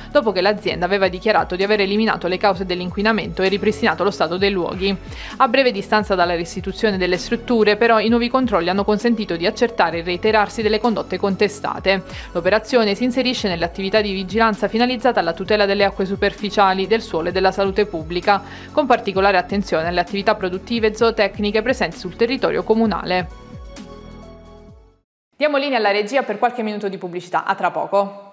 dopo che l'azienda aveva dichiarato di aver eliminato le cause dell'inquinamento e ripristinato lo stato dei luoghi. A breve distanza dalla restituzione delle strutture, però, i nuovi controlli hanno consentito di accertare il reiterarsi delle condotte contestate. L'operazione si inserisce nell'attività di vigilanza finalizzata alla tutela delle acque superficiali, del suolo e della salute pubblica, con particolare attenzione alle attività produttive e zootecniche presenti sul territorio comunale. Diamo linea alla regia per qualche minuto di pubblicità. A tra poco.